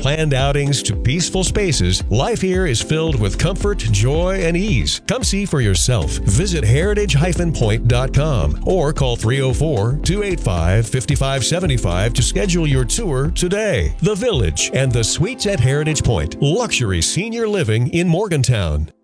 planned outings to peaceful spaces, life here is filled with comfort, joy, and ease. Come see for yourself. Visit heritage-point.com or call 304-285-5575 to schedule your tour today. The Village and the Suites at Heritage Point. Luxury senior living in Morgantown.